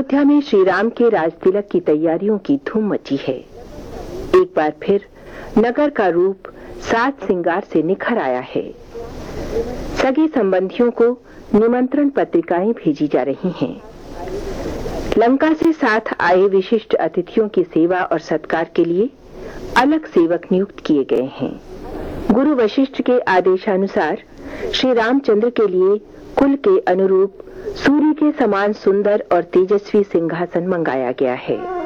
अयोध्या में श्री राम के राजतिलक की तैयारियों की धूम मची है। एक बार फिर नगर का रूप साज सिंगार से निखर आया है। सगे संबंधियों को निमंत्रण पत्रिकाएं भेजी जा रही हैं। लंका से साथ आए विशिष्ट अतिथियों की सेवा और सत्कार के लिए अलग सेवक नियुक्त किए गए हैं। गुरु वशिष्ठ के आदेशानुसार श्री रामचंद्र के लिए कुल के अनुरूप सूर्य के समान सुंदर और तेजस्वी सिंहासन मंगाया गया है।